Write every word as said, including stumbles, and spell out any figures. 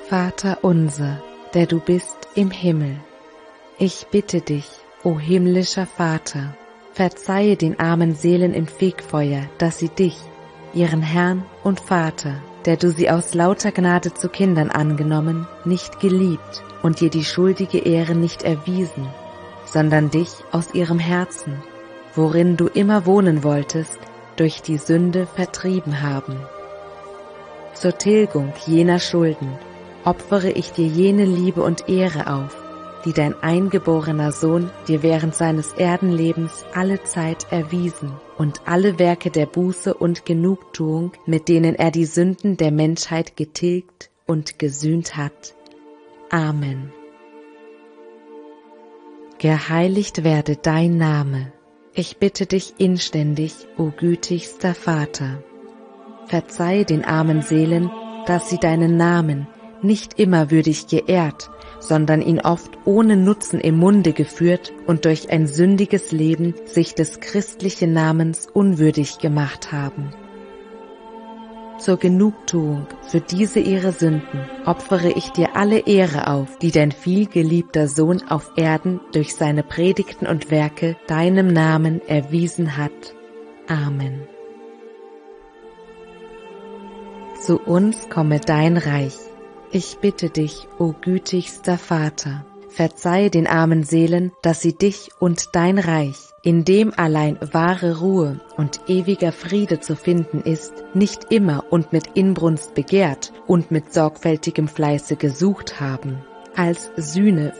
Vater unser, der du bist im Himmel. Ich bitte dich, o himmlischer Vater, verzeihe den armen Seelen im Fegfeuer, dass sie dich, ihren Herrn und Vater, der du sie aus lauter Gnade zu Kindern angenommen, nicht geliebt und dir die schuldige Ehre nicht erwiesen, sondern dich aus ihrem Herzen, worin du immer wohnen wolltest, durch die Sünde vertrieben haben. Zur Tilgung jener Schulden opfere ich dir jene Liebe und Ehre auf, die dein eingeborener Sohn dir während seines Erdenlebens alle Zeit erwiesen und alle Werke der Buße und Genugtuung, mit denen er die Sünden der Menschheit getilgt und gesühnt hat. Amen. Geheiligt werde dein Name. Ich bitte dich inständig, o gütigster Vater. Verzeih den armen Seelen, dass sie deinen Namen nicht immer würdig geehrt, sondern ihn oft ohne Nutzen im Munde geführt und durch ein sündiges Leben sich des christlichen Namens unwürdig gemacht haben. Zur Genugtuung für diese ihre Sünden opfere ich dir alle Ehre auf, die dein vielgeliebter Sohn auf Erden durch seine Predigten und Werke deinem Namen erwiesen hat. Amen. Zu uns komme dein Reich. Ich bitte dich, o gütigster Vater, verzeih den armen Seelen, dass sie dich und dein Reich, in dem allein wahre Ruhe und ewiger Friede zu finden ist, nicht immer und mit Inbrunst begehrt und mit sorgfältigem Fleiße gesucht haben, als Sühne